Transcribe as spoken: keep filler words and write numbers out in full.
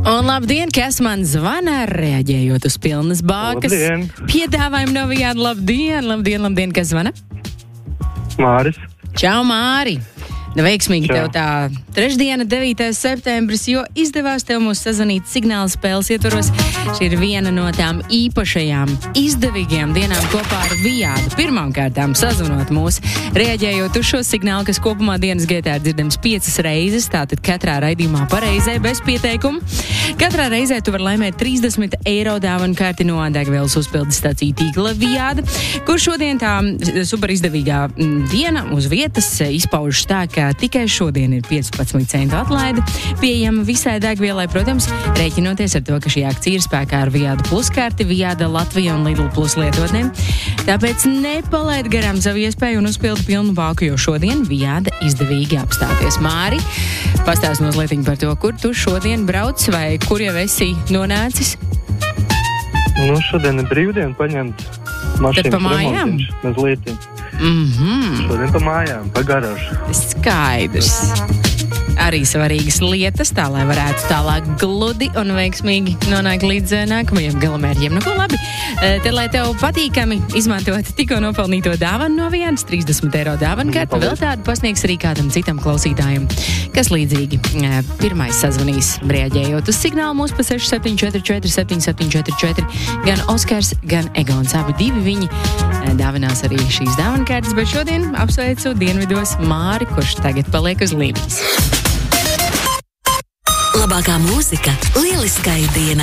Un labdien, kas man zvana, reaģējot uz pilnas bākas. Labdien. Piedāvājumu no Vijāda. Labdien, labdien, labdien, kas zvana? Māris. Čau, Māri! Nu, veiksmīgi Čau. tev tā trešdiena, devītais septembris, jo izdevās tev mūs sazvanīt signāla spēles ietvaros. Šī ir viena no tām īpašajām, izdevīgajām dienām kopā ar Vijādu. Pirmām kārtām sazvanot mūs, reaģējot uz šo signālu, kas kopumā dienas gaitā ir dzirdams piecas reizes, tātad katrā raidījumā pareizē bez pieteikumu. Katrā reizē tu vari laimēt trīsdesmit eiro dāvanu karti no degvielas uzpildes stāciju tīkla Vijāda, kur šodien tā super izdevīgā diena uz vietas izpaužas tā, ka tikai šodien ir piecpadsmit centu atlaide pieejama visai degvielai, protams, rēķinoties ar to, ka šī akcija ir spēkā ar Vijāda plus karti, Vijāda Latvija un Lidl plus lietotnēm. Tāpēc nepalaid garām savu iespēju un uzpildi pilnu bāku, jo šodien Vijāda izdevīgi apstāties. Māri, pastāst mazliet par to, kur tu šodien brauc vai kur jau esi nonācis? Nu, šodien ir brīvdiena paņemt mašīnas pa mājām? remontiņš mazliet. Mhm. Šodien pa mājām, pa garāžu. Skaidrs. Arī svarīgas lietas, tā lai varētu tālāk gludi un veiksmīgi nonākt līdz nākamajiem galamērķiem. Nu, ko labi, te, lai tev patīkami izmantot tikko nopelnīto dāvanu no Vijādas, trīsdesmit eiro dāvanu karti, vēl tādu pasniegs arī kādam citam klausītājam, kas līdzīgi pirmais sazvanīs, reaģējot uz signālu mūs pa seši septiņi četri četri septiņi septiņi četri četri. Gan Oskars, gan Egons, abi divi viņi dāvinās arī šīs dāvanu kartes, bet šodien apsveicu dienvidos Māri, kurš tagad paliek uz līnijas. Labākā mūzika lieliskai dienai.